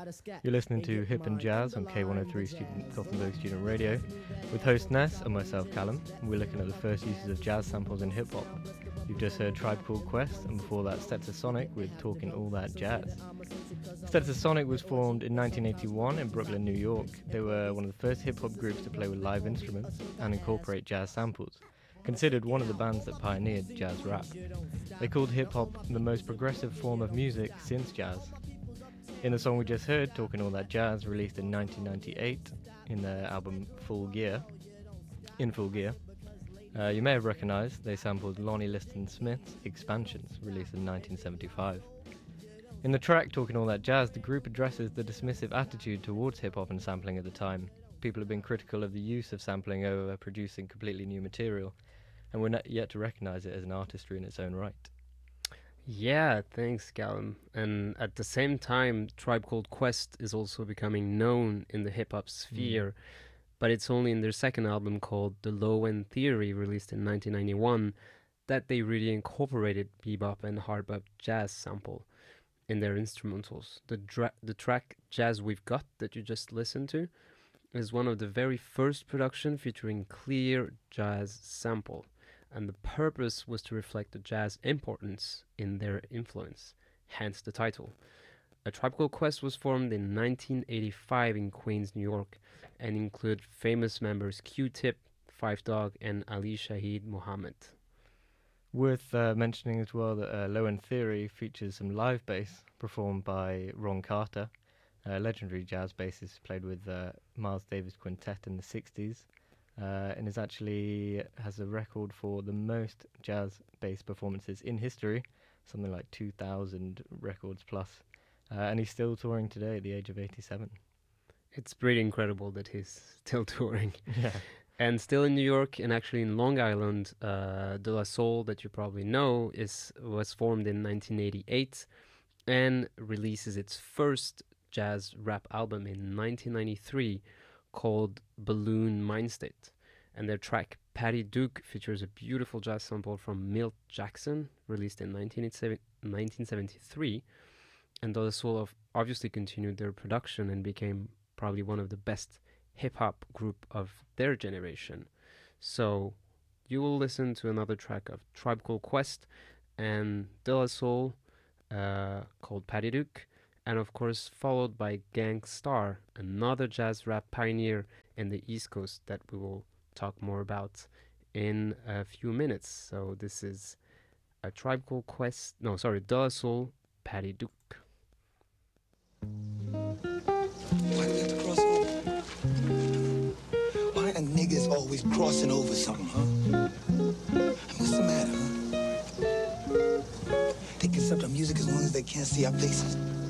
You're listening to Hip and Jazz on K103 Gothenburg Student Radio with host Ness and myself Callum. We're looking at the first uses of jazz samples in hip hop. You've just heard Tribe Called Quest, and before that Stetsasonic with Talking All That Jazz. Stetsasonic was formed in 1981 in Brooklyn, New York. They were one of the first hip hop groups to play with live instruments and incorporate jazz samples, considered one of the bands that pioneered jazz rap. They called hip hop the most progressive form of music since jazz. In the song we just heard, Talking All That Jazz, released in 1998 in their album Full Gear, you may have recognised they sampled Lonnie Liston Smith's Expansions, released in 1975. In the track Talking All That Jazz, the group addresses the dismissive attitude towards hip-hop and sampling at the time. People have been critical of the use of sampling over producing completely new material, and we're not yet to recognise it as an artistry in its own right. Yeah, thanks, Callum. And at the same time, Tribe Called Quest is also becoming known in the hip-hop sphere, but it's only in their second album called The Low End Theory, released in 1991, that they really incorporated bebop and hard bop jazz sample in their instrumentals. The track Jazz We've Got that you just listened to is one of the very first production featuring clear jazz sample, and the purpose was to reflect the jazz importance in their influence, hence the title. A Tribe Called Quest was formed in 1985 in Queens, New York, and include famous members Q-Tip, Phife Dawg, and Ali Shaheed Muhammad. Worth mentioning as well that Low End Theory features some live bass performed by Ron Carter, a legendary jazz bassist who played with Miles Davis Quintet in the 60s, and is actually has a record for the most jazz bass performances in history, something like 2,000 records plus. And he's still touring today at the age of 87. It's pretty incredible that he's still touring. Yeah. And still in New York, and actually in Long Island, De La Soul, that you probably know, was formed in 1988 and releases its first jazz rap album in 1993 called Balloon Mindstate. And their track Patty Duke features a beautiful jazz sample from Milt Jackson, released in 1973. And De La Soul obviously continued their production and became probably one of the best hip-hop group of their generation. So you will listen to another track of Tribe Called Quest and De La Soul called Patty Duke, and of course followed by Gang Starr, another jazz rap pioneer in the East Coast that we will talk more about in a few minutes. So this is a De La Soul, Patty Duke. Why we got to cross over? Why are niggas always crossing over something, huh? What's the matter, huh? They can accept our music as long as they can't see our faces.